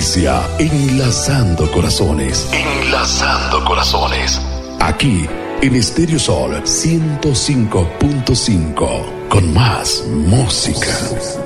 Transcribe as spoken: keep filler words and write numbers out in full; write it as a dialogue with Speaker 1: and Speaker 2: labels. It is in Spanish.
Speaker 1: inicia Enlazando Corazones. Enlazando Corazones. Aquí en Estéreo Sol ciento cinco punto cinco. Con más música.